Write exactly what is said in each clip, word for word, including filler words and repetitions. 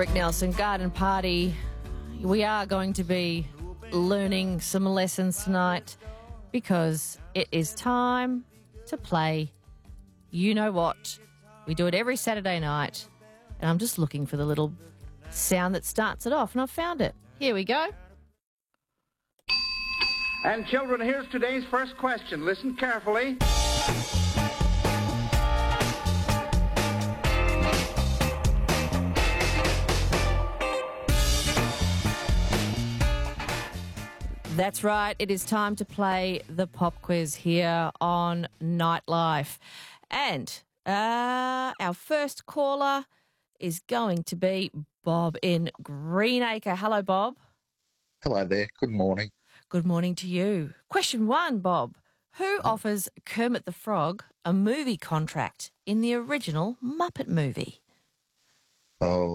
Rick Nelson, Garden Party. We are going to be learning some lessons tonight because it is time to play You Know What. We do it every Saturday night, and I'm just looking for the little sound that starts it off, and I've found it. Here we go. And children, here's today's first question. Listen carefully. That's right. It is time to play the pop quiz here on Nightlife. And uh, our first caller is going to be Bob in Greenacre. Hello, Bob. Hello there. Good morning. Good morning to you. Question one, Bob. Who offers Kermit the Frog a movie contract in the original Muppet movie? Oh,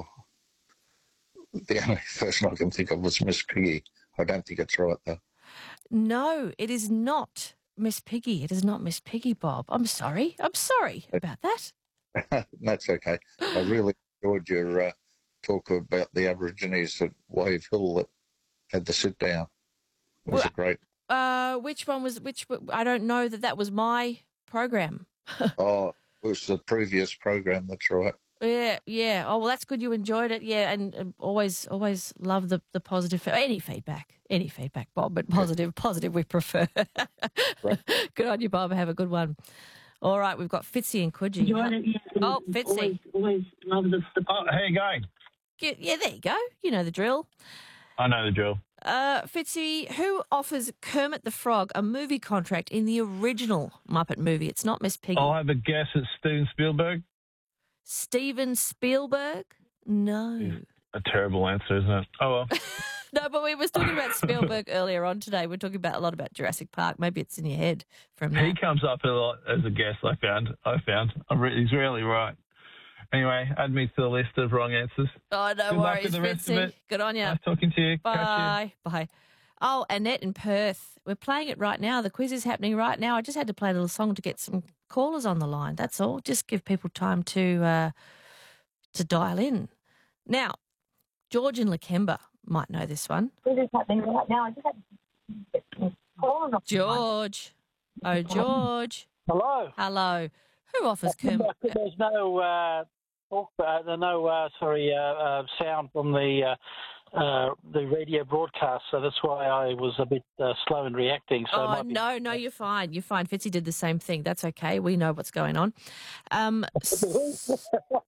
the only person I can think of was Miss Piggy. I don't think it's right, though. No, it is not Miss Piggy. It is not Miss Piggy, Bob. I'm sorry. I'm sorry about that. That's okay. I really enjoyed your uh, talk about the Aborigines at Wave Hill that had to sit down. It was Well, a great... Uh, which one was which? I don't know that that was my program. Oh, it was the previous program, that's right. Yeah, yeah. Oh, well, that's good. You enjoyed it, yeah. And, and always, always love the the positive. Any feedback, any feedback, Bob. But positive, positive, we prefer. Right. Good on you, Bob. Have a good one. All right, we've got Fitzy and Coogee. Enjoyed it, yeah. Oh, Fitzy. Always, always love the, the Oh, how you going? Yeah, yeah, there you go. You know the drill. I know the drill. Uh, Fitzy, who offers Kermit the Frog a movie contract in the original Muppet movie? It's not Miss Piggy. I'll have a guess at Steven Spielberg. Steven Spielberg? No. A terrible answer, isn't it? Oh, well. No, but we were talking about Spielberg earlier on today. We're talking about a lot about Jurassic Park. Maybe it's in your head from He that. comes up a lot as a guess, I found. I found. I'm re- he's really right. Anyway, add me to the list of wrong answers. Oh, no Good luck worries, with the rest of Fitzy. it. Good on you. Nice talking to you. Catch Bye. Bye. Oh, Annette in Perth. We're playing it right now. The quiz is happening right now. I just had to play a little song to get some callers on the line. That's all. Just give people time to uh, to dial in. Now, George in Lakemba might know this one. This is happening right now. I just had to call on George. Oh, George. Hello. Hello. Who offers Kermit? There's no uh, talk, uh, there's no uh, sorry uh, uh, sound from the uh, uh, the radio broadcast, so that's why I was a bit uh, slow in reacting. So it Oh, might be- no, no, you're fine. You're fine. Fitzy did the same thing. That's okay. We know what's going on. Um, s-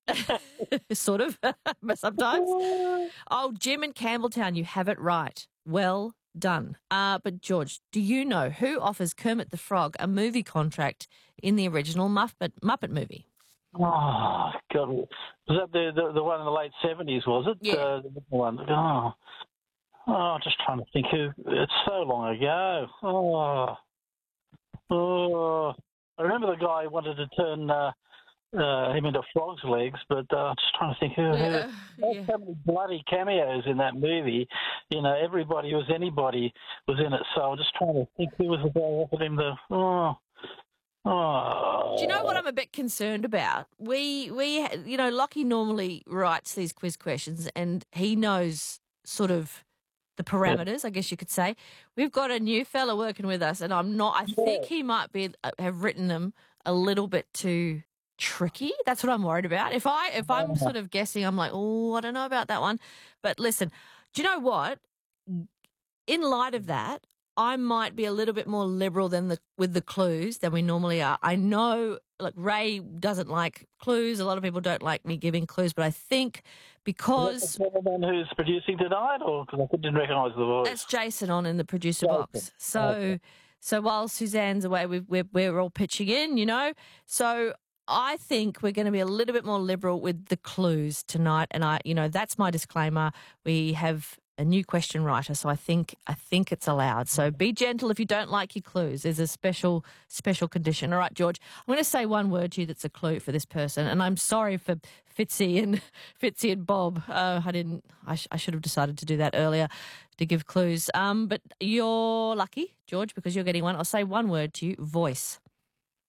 sort of, but sometimes. Oh, Jim in Campbelltown, you have it right. Well done. Uh, but, George, do you know who offers Kermit the Frog a movie contract in the original Muppet, Muppet movie? Oh God, was that the, the the one in the late seventies? Was it? Yeah. Uh, the one. Oh, oh, just trying to think who. It's so long ago. Oh, oh. I remember the guy who wanted to turn uh, uh, him into frog's legs, but uh, I'm just trying to think who. who Yeah, There's yeah. so many bloody cameos in that movie. You know, everybody who was anybody was in it. So I'm just trying to think who was the guy who offered him the. Oh. Oh. Do you know what I'm a bit concerned about? We, we, you know, Lockie normally writes these quiz questions and he knows sort of the parameters, I guess you could say. We've got a new fella working with us and I'm not, I think he might be, uh, have written them a little bit too tricky. That's what I'm worried about. If I, if I'm sort of guessing, I'm like, oh, I don't know about that one. But listen, do you know what? In light of that, I might be a little bit more liberal than the with the clues than we normally are. I know, like Ray doesn't like clues. A lot of people don't like me giving clues, but I think because Is that the gentleman who's producing tonight, or because I didn't recognise the voice? that's Jason on in the producer Jason. box. So, Okay. so while Suzanne's away, we've, we're we're all pitching in, you know. So I think we're going to be a little bit more liberal with the clues tonight, and I, you know, that's my disclaimer. We have a new question writer, so I think I think it's allowed. So be gentle if you don't like your clues. There's a special special condition. All right, George, I'm going to say one word to you that's a clue for this person, and I'm sorry for Fitzy and Fitzy and Bob. Uh, I didn't. I, sh- I should have decided to do that earlier to give clues. Um, but you're lucky, George, because you're getting one. I'll say one word to you: voice.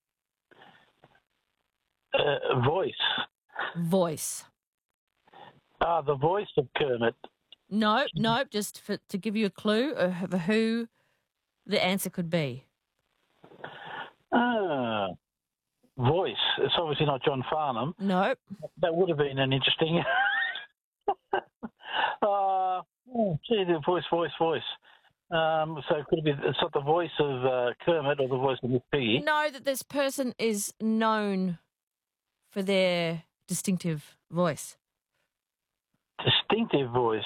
Uh, voice. Voice. Ah, the voice of Kermit. No, no, just for, to give you a clue of who the answer could be. Ah, voice. It's obviously not John Farnham. No. That would have been an interesting. uh, oh, gee, the voice, voice, voice. Um, so it could be. It's not the voice of uh, Kermit or the voice of Miss Piggy. Know that this person is known for their distinctive voice. Distinctive voice.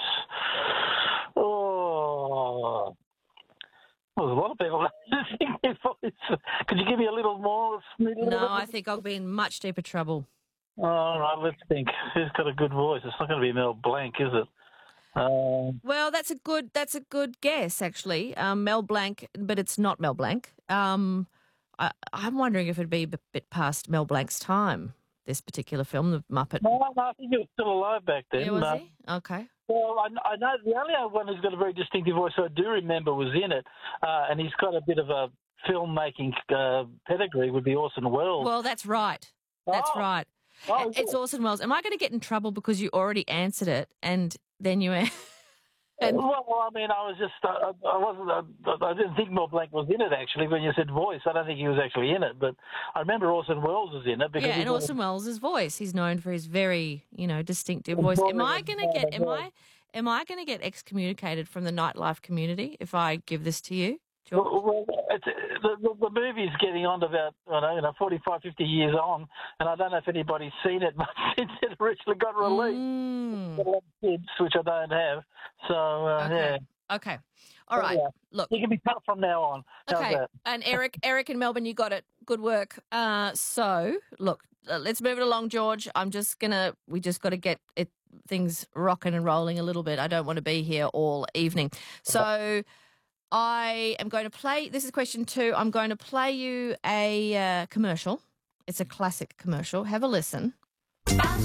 Oh. Well, there's a lot of people have distinctive voice. Could you give me a little more? No, I think I'll be in much deeper trouble. All right, let's think. Who's got a good voice? It's not going to be Mel Blanc, is it? Um, Well, that's a good that's a good guess, actually. Um, Mel Blanc, but it's not Mel Blanc. Um, I, I'm wondering if it'd be a bit past Mel Blanc's time, this particular film, The Muppet. no, no, I think he was still alive back then. Yeah, was Uh, he? Okay. Well, I, I know the only other one who's got a very distinctive voice I do remember was in it, uh, and he's got a bit of a filmmaking uh, pedigree would be Orson Welles. Well, that's right. That's Oh. right. Oh, It's yeah. Orson Welles. Am I going to get in trouble because you already answered it and then you... and, Well, I mean, I was just, uh, I wasn't, uh, I didn't think Mel Blanc was in it, actually, when you said voice. I don't think he was actually in it, but I remember Orson Welles was in it. Because yeah, he and was- Orson Welles' voice. He's known for his very, you know, distinctive voice. Am I going to get... Am I... Am I going to get excommunicated from the nightlife community if I give this to you, George? Well, well, it's, the, the, the movie's getting on to about, I don't know, you know, forty-five, fifty years on, and I don't know if anybody's seen it much since it originally got released. Mm. Got a lot of kids, which I don't have. So, uh, Okay. yeah. Okay. All right. Yeah. Look. You can be tough from now on. How's Okay. that? And Eric, Eric in Melbourne, you got it. Good work. Uh, so, look, uh, let's move it along, George. I'm just gonna. We just got to get it things rocking and rolling a little bit. I don't want to be here all evening. So, I am going to play. This is question two. I'm going to play you a uh, commercial. It's a classic commercial. Have a listen.